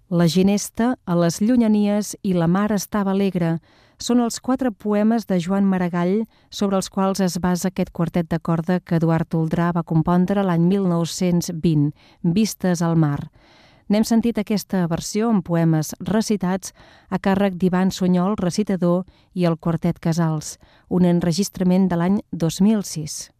La ginesta a les llunyanies i la mar estava alegre són els 4 poemes de Joan Maragall sobre els quals es basa aquest quartet de corda que Eduard Toldrà va compondre l'any 1920, Vistes al mar. N'hem sentit aquesta versió amb poemes recitats a càrrec d'Ivan Sunyol, recitador, i el quartet Casals, un enregistrament de l'any 2006.